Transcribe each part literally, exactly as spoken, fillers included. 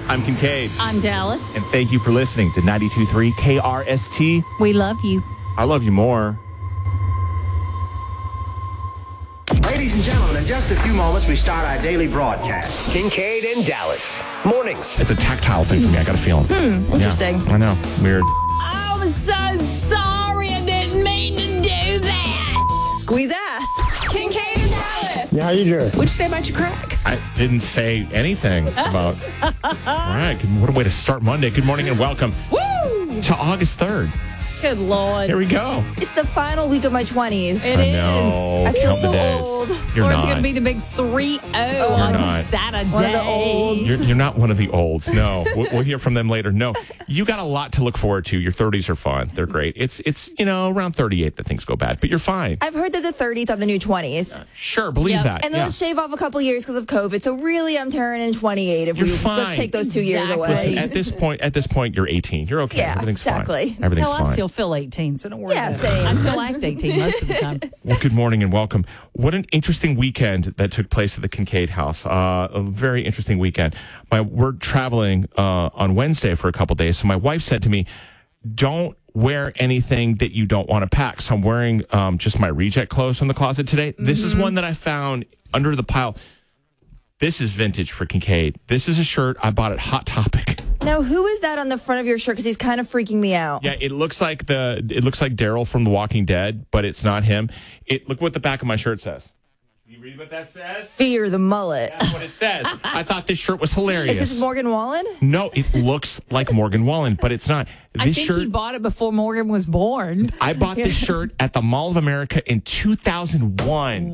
I'm Kincaid. I'm Dallas. And thank you for listening to ninety-two point three K R S T. We love you. I love you more. Ladies and gentlemen, in just a few moments, we start our daily broadcast. Kincaid and Dallas. Mornings. It's a tactile thing for me. I got a feeling. Hmm, interesting. Yeah, I know. Weird. I'm so sorry. I didn't mean to do that. Squeeze ass. Kincaid and Dallas. Yeah, how you doing? What'd you say about your crack? I didn't say anything about... All right. Good, what a way to start Monday. Good morning and welcome Woo! to August third. Good Lord. Here we go. It's the final week of my twenties. It I is. know. I feel Count the so days. old. You're or it's not. going to be the big three oh on not. Saturday. One of the olds. You're, you're not one of the olds. No, we'll, we'll hear from them later. No, you got a lot to look forward to. Your thirties are fun. They're great. It's, it's you know, around thirty-eight that things go bad, but you're fine. I've heard that the thirties are the new twenties. Sure, believe Yep. that. And then yeah. let's shave off a couple years because of COVID. So really, I'm turning twenty-eight if You're we fine. let's take those two years Exactly. away. Listen, at this point, at this point, you're eighteen. You're okay. Yeah, Everything's exactly. fine. Everything's Hell, I fine. still feel eighteen, so don't worry Yeah, about same. it. I still act eighteen most of the time. Well, good morning and welcome. What an interesting weekend that took place at the Kincaid house. Uh, a very interesting weekend. My, we're traveling uh, on Wednesday for a couple days, so my wife said to me, don't wear anything that you don't want to pack. So I'm wearing um, just my reject clothes from the closet today. Mm-hmm. This is one that I found under the pile. This is vintage for Kincaid. This is a shirt I bought at Hot Topic. Now, who is that on the front of your shirt? Because he's kind of freaking me out. Yeah, it looks like the it looks like Daryl from The Walking Dead, but it's not him. It look what the back of my shirt says. Can you read what that says? Fear the mullet. That's what it says. I thought this shirt was hilarious. Is this Morgan Wallen? No, it looks like Morgan Wallen, but it's not. This I think shirt, he bought it before Morgan was born. I bought this shirt at the Mall of America in two thousand one.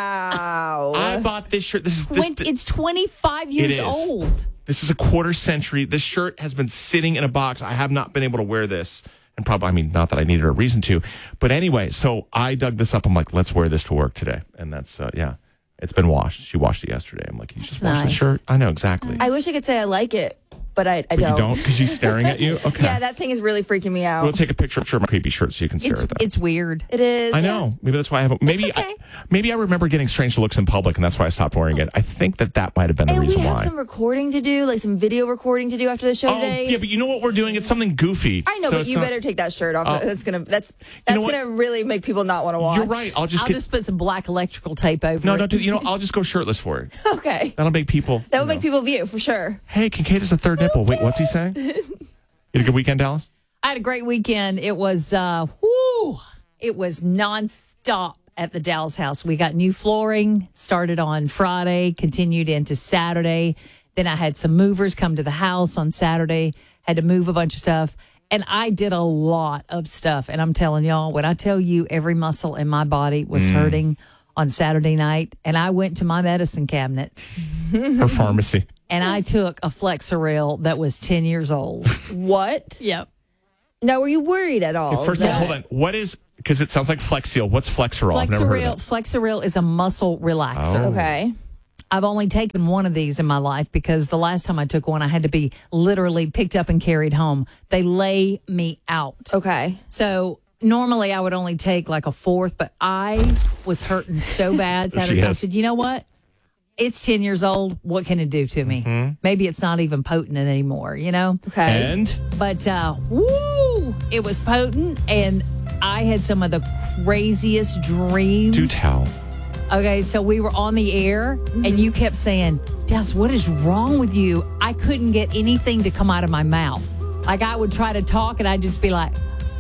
Wow. I bought this shirt. This is this, When it's twenty-five years is. old. This is a quarter century. This shirt has been sitting in a box. I have not been able to wear this. And probably, I mean, not that I needed a reason to. But anyway, so I dug this up. I'm like, let's wear this to work today. And that's, uh, yeah, it's been washed. She washed it yesterday. I'm like, you just washed the nice. shirt? I know, exactly. I wish I could say I like it, but I, I but don't. you don't because she's staring at you? Okay. Yeah, that thing is really freaking me out. We'll take a picture of my creepy shirt so you can stare It's at that. it's weird. It is. I know. Maybe that's why I haven't. Maybe okay. I, maybe I remember getting strange looks in public, and that's why I stopped wearing it. I think that that might have been the And we reason have why. some recording to do, like some video recording to do after the show Oh, today. yeah, but you know what we're doing? It's something goofy. I know, So but it's you not- better take that shirt off. Oh. that's gonna that's that's know what? gonna really make people not want to watch. You're right. I'll just I'll get. just put some black electrical tape over no, it. don't do. You know, I'll just go shirtless for it. Okay. That'll make people. That you would make know. people view for sure. Hey, Kincaid has a third nipple. Wait, what's he saying? You had a good weekend, Dallas? I had a great weekend. It was, uh, whoo, it was nonstop at the Dallas house. We got new flooring, started on Friday, continued into Saturday. Then I had some movers come to the house on Saturday, had to move a bunch of stuff. And I did a lot of stuff. And I'm telling y'all, when I tell you every muscle in my body was Mm. hurting on Saturday night, and I went to my medicine cabinet Her pharmacy. and I took a Flexeril that was ten years old. What? Yep. Now, were you worried at all? First of all, that- hold on. What is? Because it sounds like Flexseal. What's Flexerol? I've never heard Flexeril, of it. Flexeril is a muscle relaxer. Oh. Okay. I've only taken one of these in my life because the last time I took one, I had to be literally picked up and carried home. They lay me out. Okay. So normally I would only take like a fourth, but I was hurting so bad Saturday. I is. said, you know what? It's ten years old. What can it do to me? Mm-hmm. Maybe it's not even potent anymore, you know? Okay. And But uh, woo, it was potent, and I had some of the craziest dreams. do tell. Okay, so we were on the air, and you kept saying, Dallas, what is wrong with you? I couldn't get anything to come out of my mouth. Like, I would try to talk, and I'd just be like,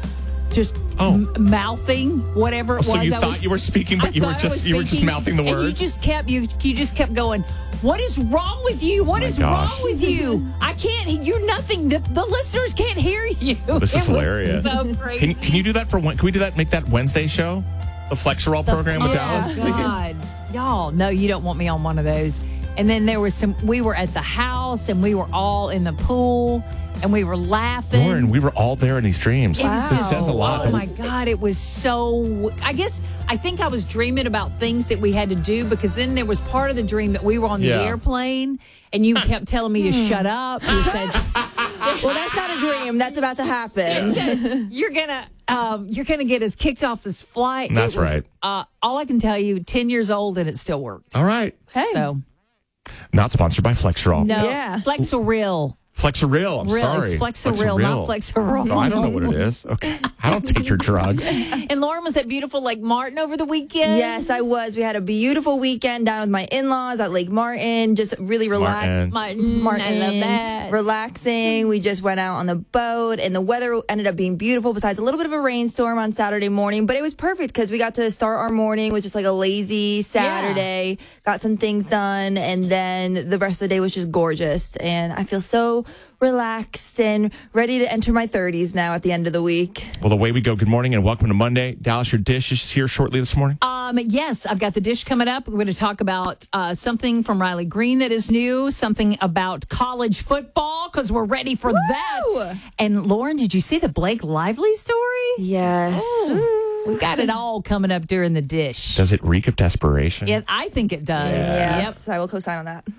just Oh. m- mouthing whatever it So was. you I thought was- you were speaking, but I you were thought I just was you were just speaking, mouthing the and words. you just kept you you just kept going. What is wrong with you? What my is gosh. wrong with you? I can't. You're nothing. The, the listeners can't hear you. This is It was hilarious. So crazy. Can, can you do that for when? Can we do that? Make that Wednesday show, the Flexerol program with oh, Dallas. God, y'all, no, you don't want me on one of those. And then there was some. We were at the house, and we were all in the pool, and we were laughing. Lauren, we were all there in these dreams. It was This just- says a lot. Oh my God, it was so. I guess I think I was dreaming about things that we had to do because then there was part of the dream that we were on the Yeah. airplane and you kept telling me to shut up. You said Well, that's not a dream. That's about to happen. you're gonna um, you're gonna get us kicked off this flight. That's It was, right. Uh, all I can tell you, ten years old and it still worked. All right. Okay. So Not sponsored by Flexerol. no, Yeah. Flexeril. Flexeril. I'm Real, sorry. it's Flexeril, not Flexeril. No, I don't know what it is. Okay. I don't take your drugs. And Lauren was at beautiful Lake Martin over the weekend. Yes, I was. We had a beautiful weekend down with my in-laws at Lake Martin. Just really relaxed. Martin. Martin. I love that. Relaxing. We just went out on the boat, and the weather ended up being beautiful, besides a little bit of a rainstorm on Saturday morning. But it was perfect because we got to start our morning with just like a lazy Saturday. Yeah. Got some things done, and then the rest of the day was just gorgeous. And I feel so relaxed and ready to enter my thirties now at the end of the week. Well, away we go. Good morning and welcome to Monday. Dallas, your dish is here shortly this morning? Um, yes, I've got the dish coming up. We're going to talk about uh, something from Riley Green that is new, something about college football, because we're ready for Woo! that. And Lauren, did you see the Blake Lively story? Yes. Ooh, we've got it all coming up during the dish. Does it reek of desperation? Yeah, I think it does. Yeah. Yes, Yep. I will co-sign on that.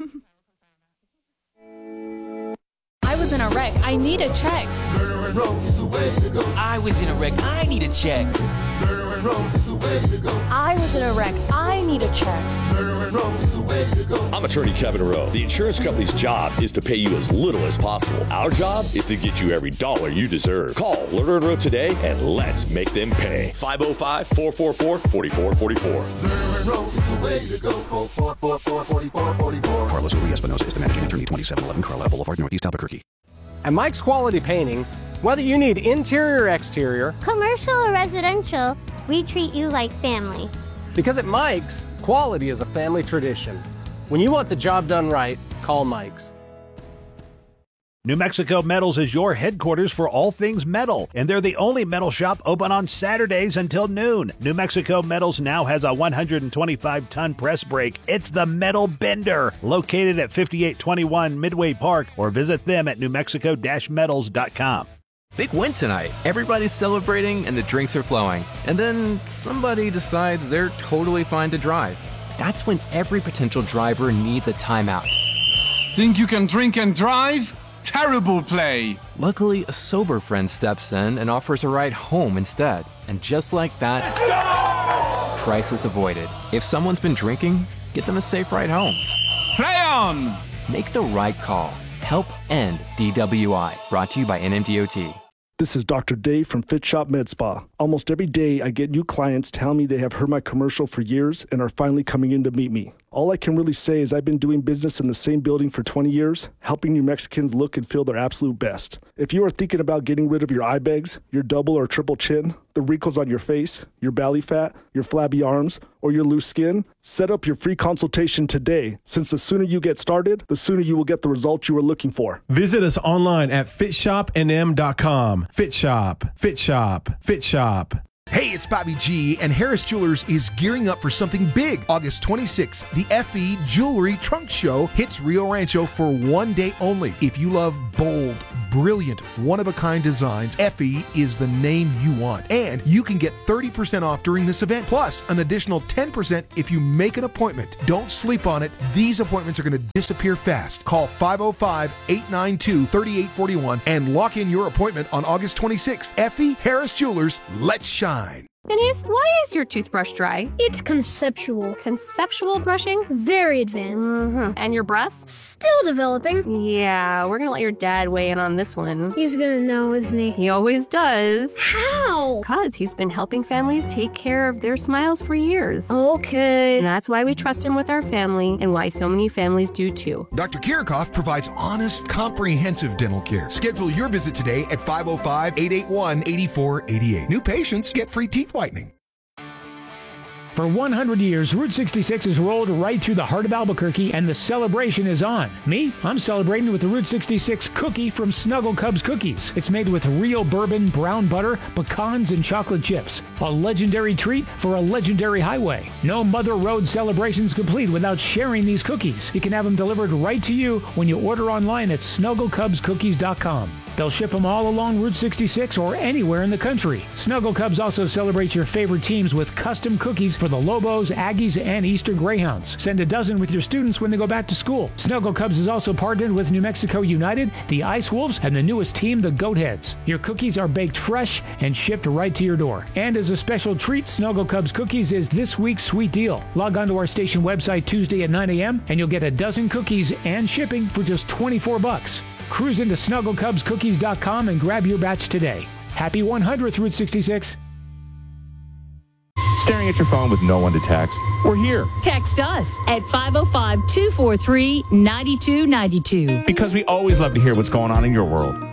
I was in a wreck. I need a check. I was in a wreck. I need a check. I was in a wreck. I need a check. I'm attorney Kevin Rowe. The insurance company's job is to pay you as little as possible. Our job is to get you every dollar you deserve. Call Lerner and Rowe today and let's make them pay. five oh five, four four four, four four four four. Carlos Uri Espinosa is the managing attorney, twenty-seven eleven Carlisle Boulevard, Northeast Albuquerque. At Mike's Quality Painting, whether you need interior or exterior, commercial or residential, we treat you like family. Because at Mike's, quality is a family tradition. When you want the job done right, call Mike's. New Mexico Metals is your headquarters for all things metal, and they're the only metal shop open on Saturdays until noon. New Mexico Metals now has a one hundred twenty-five ton press brake. It's the Metal Bender, located at fifty-eight twenty-one Midway Park, or visit them at new mexico dash metals dot com. Big win tonight. Everybody's celebrating and the drinks are flowing. And then somebody decides they're totally fine to drive. That's when every potential driver needs a timeout. Think you can drink and drive? Terrible play. Luckily, a sober friend steps in and offers a ride home instead. And just like that, crisis avoided. If someone's been drinking, get them a safe ride home. Play on! Make the right call. Help end D W I. Brought to you by N M D O T. This is Doctor Dave from Fit Shop Med Spa. Almost every day, I get new clients tell me they have heard my commercial for years and are finally coming in to meet me. All I can really say is I've been doing business in the same building for twenty years, helping New Mexicans look and feel their absolute best. If you are thinking about getting rid of your eye bags, your double or triple chin, the wrinkles on your face, your belly fat, your flabby arms, or your loose skin, set up your free consultation today, since the sooner you get started, the sooner you will get the results you are looking for. Visit us online at fit shop n m dot com. Fit Shop, Fit Shop, Fit Shop. Hey, it's Bobby G, and Harris Jewelers is gearing up for something big. August twenty-sixth, the F E Jewelry Trunk Show hits Rio Rancho for one day only. If you love bold, brilliant, one-of-a-kind designs, F E is the name you want. And you can get thirty percent off during this event, plus an additional ten percent if you make an appointment. Don't sleep on it. These appointments are going to disappear fast. Call five oh five, eight nine two, three eight four one and lock in your appointment on August twenty-sixth. F E Harris Jewelers, let's shine. Denise, why is your toothbrush dry? It's conceptual. Conceptual brushing? Very advanced. Mm-hmm. And your breath? Still developing. Yeah, we're gonna let your dad weigh in on this one. He's gonna know, isn't he? He always does. How? Because he's been helping families take care of their smiles for years. Okay. And that's why we trust him with our family, and why so many families do too. Doctor Kirchhoff provides honest, comprehensive dental care. Schedule your visit today at five oh five, eight eight one, eight four eight eight. New patients get free teeth whitening. For one hundred years, Route sixty-six has rolled right through the heart of Albuquerque, and the celebration is on. Me, I'm celebrating with the Route sixty-six cookie from Snuggle Cubs Cookies. It's made with real bourbon, brown butter, pecans, and chocolate chips. A legendary treat for a legendary highway. No Mother Road celebration's complete without sharing these cookies. You can have them delivered right to you when you order online at snuggle cubs cookies dot com. They'll ship them all along Route sixty-six or anywhere in the country. Snuggle Cubs also celebrates your favorite teams with custom cookies for the Lobos, Aggies, and Eastern Greyhounds. Send a dozen with your students when they go back to school. Snuggle Cubs is also partnered with New Mexico United, the Ice Wolves, and the newest team, the Goatheads. Your cookies are baked fresh and shipped right to your door. And as a special treat, Snuggle Cubs Cookies is this week's sweet deal. Log on to our station website Tuesday at nine a.m. and you'll get a dozen cookies and shipping for just twenty-four bucks. Cruise into snuggle cubs cookies dot com and grab your batch today. Happy one hundredth Route sixty-six. Staring at your phone with no one to text? We're here. Text us at five oh five, two four three, nine two nine two. Because we always love to hear what's going on in your world.